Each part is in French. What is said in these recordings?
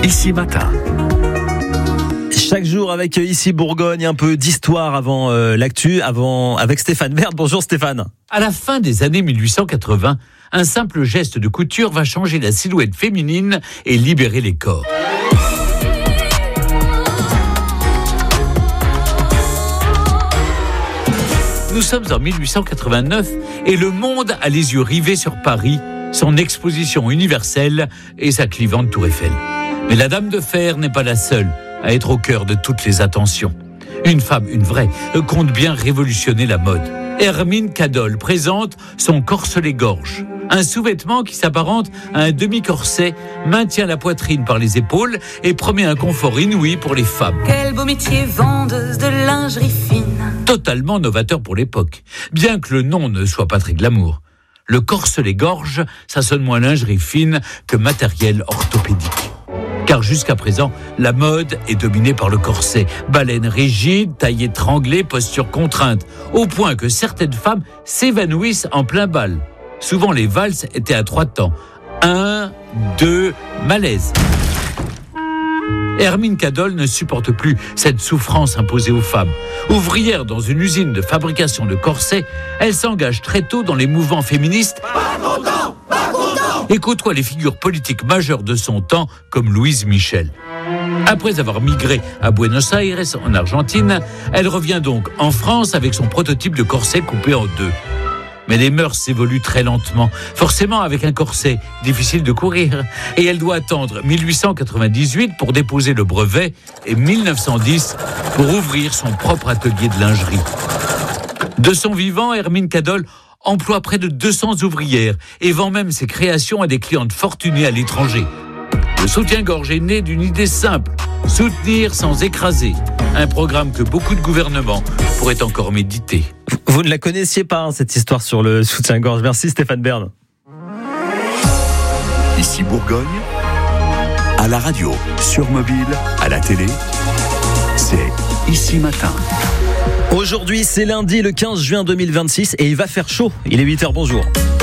Ici Matin. Chaque jour avec Ici Bourgogne, un peu d'histoire avant l'actu, avec Stéphane Bern. Bonjour Stéphane. À la fin des années 1880, un simple geste de couture va changer la silhouette féminine et libérer les corps. Nous sommes en 1889 et le monde a les yeux rivés sur Paris, son exposition universelle et sa clivante tour Eiffel. Mais la Dame de Fer n'est pas la seule à être au cœur de toutes les attentions. Une femme, une vraie, compte bien révolutionner la mode. Hermine Cadol présente son corselet-gorge. Un sous-vêtement qui s'apparente à un demi-corset, maintient la poitrine par les épaules et promet un confort inouï pour les femmes. Quel beau métier, vendeuse de lingerie fine. Totalement novateur pour l'époque, bien que le nom ne soit pas très glamour. Le corselet-gorge, ça sonne moins lingerie fine que matériel orthopédique. Car jusqu'à présent, la mode est dominée par le corset. Baleine rigide, taille étranglée, posture contrainte, au point que certaines femmes s'évanouissent en plein bal. Souvent, les valses étaient à 3 temps. 1, 2, malaise. Hermine Cadol ne supporte plus cette souffrance imposée aux femmes. Ouvrière dans une usine de fabrication de corsets, elle s'engage très tôt dans les mouvements féministes et côtoie les figures politiques majeures de son temps comme Louise Michel. Après avoir migré à Buenos Aires, en Argentine, elle revient donc en France avec son prototype de corset coupé en 2. Mais les mœurs s'évoluent très lentement. Forcément, avec un corset, difficile de courir. Et elle doit attendre 1898 pour déposer le brevet et 1910 pour ouvrir son propre atelier de lingerie. De son vivant, Hermine Cadol emploie près de 200 ouvrières et vend même ses créations à des clientes fortunées à l'étranger. Le soutien-gorge est né d'une idée simple, soutenir sans écraser. Un programme que beaucoup de gouvernements pourraient encore méditer. Vous ne la connaissiez pas, cette histoire sur le soutien-gorge. Merci Stéphane Bern. Ici Bourgogne, à la radio, sur mobile, à la télé, c'est Ici Matin. Aujourd'hui, c'est lundi, le 15 juin 2026 et il va faire chaud. Il est 8h, bonjour.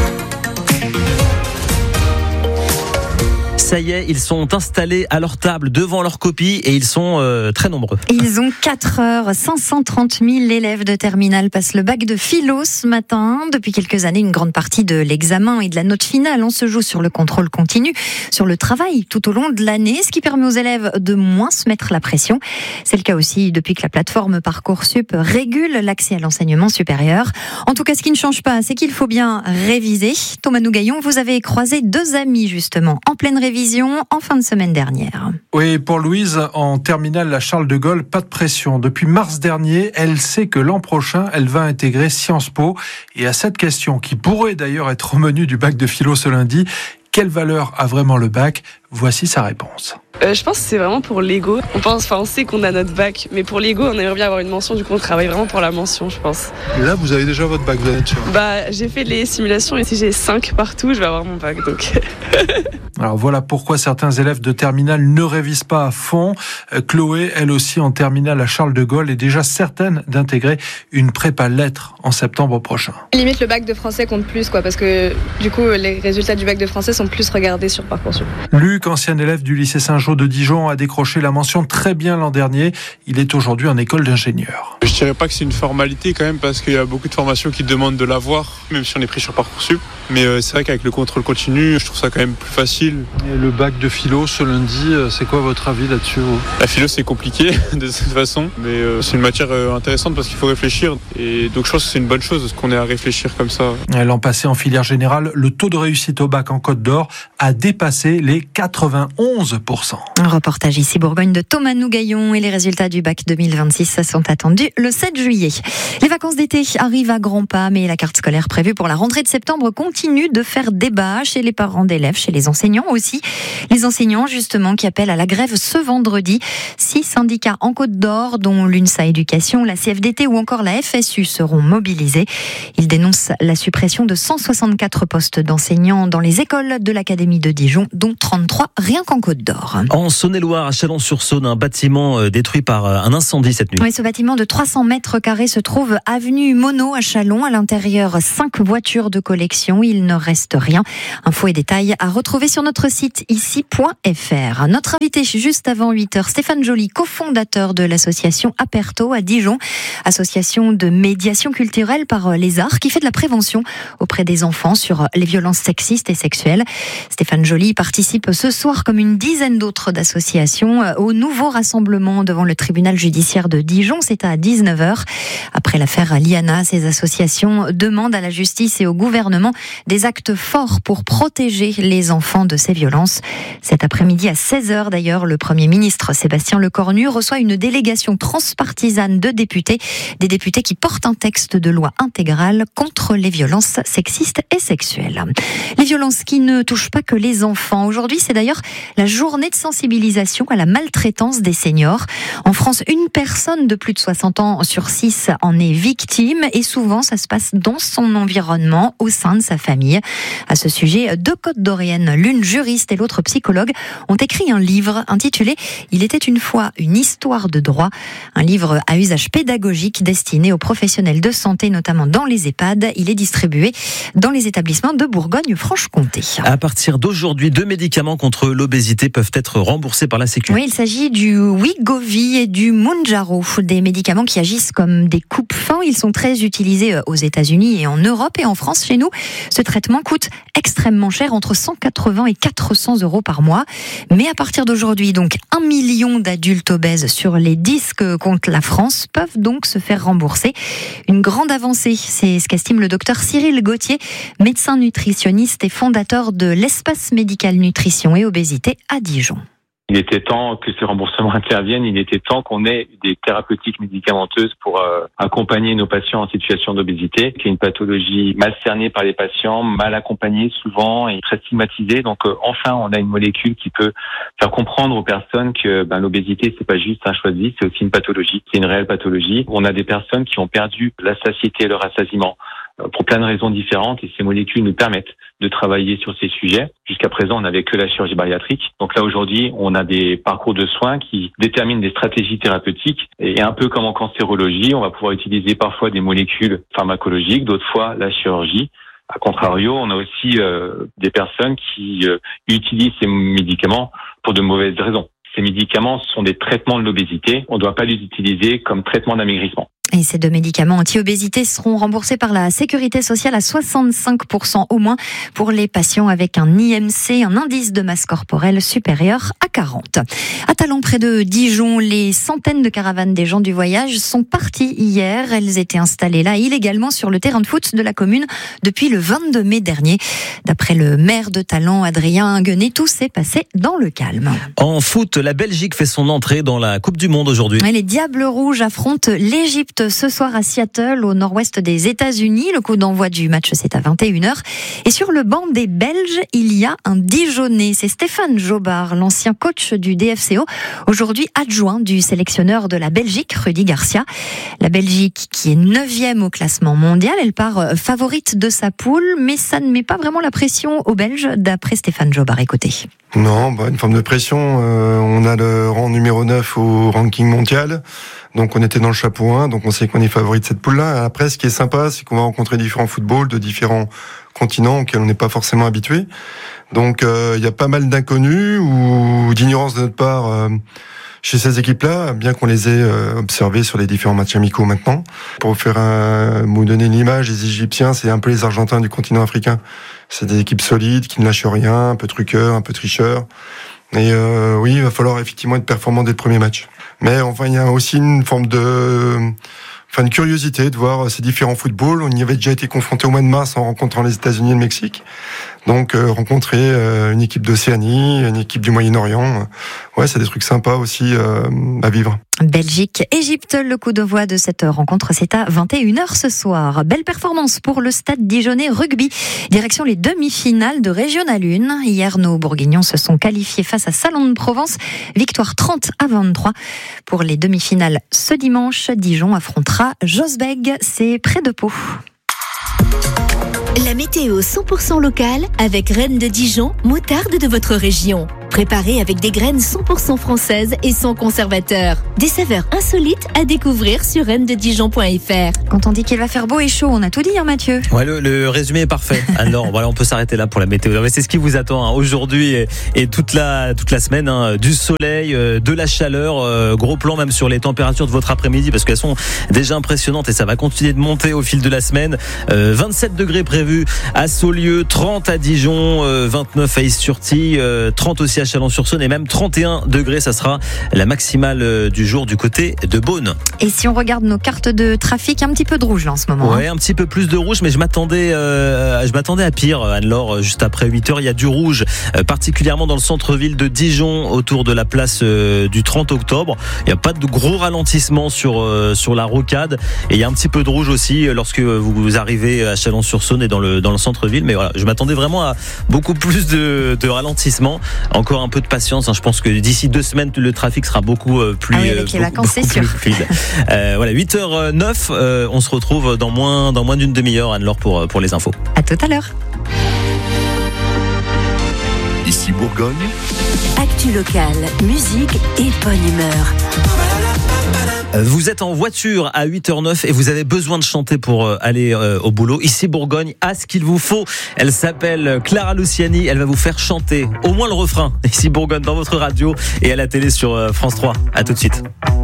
Ça y est, ils sont installés à leur table devant leur copie et ils sont très nombreux. Ils ont 4 heures, 530 000 élèves de terminale passent le bac de philo ce matin. Depuis quelques années, une grande partie de l'examen et de la note finale se joue sur le contrôle continu, sur le travail tout au long de l'année, ce qui permet aux élèves de moins se mettre la pression. C'est le cas aussi depuis que la plateforme Parcoursup régule l'accès à l'enseignement supérieur. En tout cas, ce qui ne change pas, c'est qu'il faut bien réviser. Thomas Nougaillon, vous avez croisé 2 amis justement en pleine révision en fin de semaine dernière. Oui, pour Louise, en terminale à Charles de Gaulle, pas de pression. Depuis mars dernier, elle sait que l'an prochain, elle va intégrer Sciences Po. Et à cette question, qui pourrait d'ailleurs être au menu du bac de philo ce lundi, quelle valeur a vraiment le bac ? Voici sa réponse. Je pense que c'est vraiment pour l'ego. On sait qu'on a notre bac, mais pour l'ego, on aimerait bien avoir une mention. Du coup, on travaille vraiment pour la mention, je pense. Et là, vous avez déjà votre bac, vous allez être sûr. J'ai fait les simulations et si j'ai 5 partout, je vais avoir mon bac. Donc. Alors voilà pourquoi certains élèves de terminale ne révisent pas à fond. Chloé, elle aussi en terminale à Charles de Gaulle, est déjà certaine d'intégrer une prépa lettres en septembre prochain. Limite, le bac de français compte plus, parce que du coup, les résultats du bac de français sont plus regardés sur Parcoursup. Luc, ancien élève du lycée Saint-Jean de Dijon, a décroché la mention très bien l'an dernier. Il est aujourd'hui en école d'ingénieur. Je dirais pas que c'est une formalité quand même, parce qu'il y a beaucoup de formations qui demandent de l'avoir, même si on est pris sur Parcoursup. Mais c'est vrai qu'avec le contrôle continu, je trouve ça quand même plus facile. Et le bac de philo ce lundi, c'est quoi votre avis là-dessus ? La philo, c'est compliqué de cette façon, mais c'est une matière intéressante parce qu'il faut réfléchir. Et donc je pense que c'est une bonne chose qu'on ait à réfléchir comme ça. L'an passé, en filière générale, le taux de réussite au bac en Côte d'Or a dépassé les 91%. Un reportage ici Bourgogne de Thomas Nougaillon et les résultats du bac 2026 sont attendus le 7 juillet. Les vacances d'été arrivent à grands pas, mais la carte scolaire prévue pour la rentrée de septembre continue de faire débat chez les parents d'élèves, chez les enseignants aussi. Les enseignants justement qui appellent à la grève ce vendredi. 6 syndicats en Côte d'Or, dont l'UNSA Éducation, la CFDT ou encore la FSU seront mobilisés. Ils dénoncent la suppression de 164 postes d'enseignants dans les écoles de l'Académie de Dijon, dont 33 3 rien qu'en Côte d'Or. En Saône-et-Loire, à Chalon-sur-Saône, un bâtiment détruit par un incendie cette nuit. Oui, ce bâtiment de 300 mètres carrés se trouve avenue Monod à Chalon. À l'intérieur, 5 voitures de collection. Il ne reste rien. Infos et détails à retrouver sur notre site ici.fr. Notre invité juste avant 8h, Stéphane Joly, cofondateur de l'association Aperto à Dijon, association de médiation culturelle par les arts qui fait de la prévention auprès des enfants sur les violences sexistes et sexuelles. Stéphane Joly participe ce soir, comme une dizaine d'autres d'associations, au nouveau rassemblement devant le tribunal judiciaire de Dijon. C'est à 19h. Après l'affaire Liana, ces associations demandent à la justice et au gouvernement des actes forts pour protéger les enfants de ces violences. Cet après-midi à 16h d'ailleurs, le Premier ministre Sébastien Lecornu reçoit une délégation transpartisane de députés, des députés qui portent un texte de loi intégrale contre les violences sexistes et sexuelles. Les violences qui ne touchent pas que les enfants. Aujourd'hui, c'est d'ailleurs la journée de sensibilisation à la maltraitance des seniors. En France, une personne de plus de 60 ans sur 6 en est victime et souvent ça se passe dans son environnement, au sein de sa famille. À ce sujet, 2 Côte-d'Oriennes, l'une juriste et l'autre psychologue, ont écrit un livre intitulé « Il était une fois une histoire de droit », un livre à usage pédagogique destiné aux professionnels de santé, notamment dans les EHPAD. Il est distribué dans les établissements de Bourgogne-Franche-Comté. À partir d'aujourd'hui, 2 médicaments contre l'obésité peuvent être remboursés par la Sécu. Oui, il s'agit du Wegovy et du Mounjaro, des médicaments qui agissent comme des coupes-faim. Ils sont très utilisés aux États-Unis et en Europe, et en France, chez nous, ce traitement coûte extrêmement cher, entre 180 et 400 € par mois. Mais à partir d'aujourd'hui, donc 1 million d'adultes obèses sur les 10 que compte la France peuvent donc se faire rembourser. Une grande avancée, c'est ce qu'estime le docteur Cyril Gauthier, médecin nutritionniste et fondateur de l'espace médical nutrition et obésité à Dijon. Il était temps que ces remboursements interviennent, il était temps qu'on ait des thérapeutiques médicamenteuses pour accompagner nos patients en situation d'obésité, qui est une pathologie mal cernée par les patients, mal accompagnée souvent et très stigmatisée. Donc enfin, on a une molécule qui peut faire comprendre aux personnes que l'obésité, c'est pas juste un choix de vie, c'est aussi une pathologie, c'est une réelle pathologie. On a des personnes qui ont perdu la satiété et le rassasiement pour plein de raisons différentes, et ces molécules nous permettent de travailler sur ces sujets. Jusqu'à présent, on n'avait que la chirurgie bariatrique. Donc là, aujourd'hui, on a des parcours de soins qui déterminent des stratégies thérapeutiques, et un peu comme en cancérologie, on va pouvoir utiliser parfois des molécules pharmacologiques, d'autres fois la chirurgie. A contrario, on a aussi des personnes qui utilisent ces médicaments pour de mauvaises raisons. Ces médicaments sont des traitements de l'obésité. On ne doit pas les utiliser comme traitement d'amaigrissement. Et ces 2 médicaments anti-obésité seront remboursés par la Sécurité sociale à 65% au moins pour les patients avec un IMC, un indice de masse corporelle supérieur à 40. À Talent, près de Dijon, les centaines de caravanes des gens du voyage sont parties hier. Elles étaient installées là illégalement sur le terrain de foot de la commune depuis le 22 mai dernier. D'après le maire de Talent, Adrien Guenet, tout s'est passé dans le calme. En foot, la Belgique fait son entrée dans la Coupe du Monde aujourd'hui. Et les Diables Rouges affrontent l'Égypte ce soir à Seattle, au nord-ouest des États-Unis. Le coup d'envoi du match, c'est à 21h. Et sur le banc des Belges, il y a un Dijonnais. C'est Stéphane Jobard, l'ancien coach du DFCO, aujourd'hui adjoint du sélectionneur de la Belgique, Rudy Garcia. La Belgique, qui est 9e au classement mondial, elle part favorite de sa poule, mais ça ne met pas vraiment la pression aux Belges, d'après Stéphane Jobard. Écoutez. Non, une forme de pression. On a le rang numéro 9 au ranking mondial. Donc on était dans le chapeau 1, donc on sait qu'on est favori de cette poule-là. Après, ce qui est sympa, c'est qu'on va rencontrer différents footballs de différents continents auxquels on n'est pas forcément habitué. Donc il y a pas mal d'inconnus ou d'ignorance de notre part chez ces équipes-là, bien qu'on les ait observées sur les différents matchs amicaux maintenant. Pour vous donner une image, les Égyptiens, c'est un peu les Argentins du continent africain. C'est des équipes solides, qui ne lâchent rien, un peu truqueurs, un peu tricheurs. Et oui, il va falloir effectivement être performant dès le premier match. Mais enfin, il y a aussi une forme une curiosité de voir ces différents footballs. On y avait déjà été confronté au mois de mars en rencontrant les États-Unis et le Mexique. Donc rencontrer une équipe d'Océanie, une équipe du Moyen-Orient, ouais, c'est des trucs sympas aussi à vivre. Belgique, Égypte, le coup d'envoi de cette rencontre, c'est à 21h ce soir. Belle performance pour le Stade Dijonnais Rugby. Direction les demi-finales de Régional 1. Hier, nos Bourguignons se sont qualifiés face à Salon de Provence. Victoire 30-23. Pour les demi-finales ce dimanche, Dijon affrontera Josbeg. C'est près de Pau. La météo 100% locale avec Reine de Dijon, moutarde de votre région. préparé avec des graines 100% françaises et sans conservateur. Des saveurs insolites à découvrir sur rennededijon.fr. Quand on dit qu'il va faire beau et chaud, on a tout dit, Mathieu. Ouais, le résumé est parfait. Alors voilà, on peut s'arrêter là pour la météo. C'est ce qui vous attend aujourd'hui et toute la semaine. Du soleil, de la chaleur, gros plan même sur les températures de votre après-midi parce qu'elles sont déjà impressionnantes et ça va continuer de monter au fil de la semaine. 27 degrés prévus à Saulieu, 30 à Dijon, 29 à Is-sur-Tille, 30 aussi à Chalon-sur-Saône et même 31 degrés. Ça sera la maximale du jour du côté de Beaune. Et si on regarde nos cartes de trafic, un petit peu de rouge là en ce moment. Ouais, un petit peu plus de rouge, mais je m'attendais à pire, Anne-Laure. Juste après 8h, il y a du rouge, particulièrement dans le centre-ville de Dijon, autour de la place du 30 octobre. Il n'y a pas de gros ralentissement sur la rocade. Et il y a un petit peu de rouge aussi lorsque vous arrivez à Chalon-sur-Saône et dans le centre-ville. Mais voilà, je m'attendais vraiment à beaucoup plus de ralentissement. Encore un peu de patience. Je pense que d'ici 2 semaines, le trafic sera beaucoup plus avec les vacances, c'est sûr. fluide. Voilà, 8h09. On se retrouve dans moins d'une demi-heure, Anne-Laure, pour les infos. À tout à l'heure. Ici Bourgogne. Actu locale, musique et bonne humeur. Vous êtes en voiture à 8h09 et vous avez besoin de chanter pour aller au boulot. Ici Bourgogne a ce qu'il vous faut. Elle s'appelle Clara Luciani. Elle va vous faire chanter au moins le refrain. Ici Bourgogne dans votre radio et à la télé sur France 3. À tout de suite.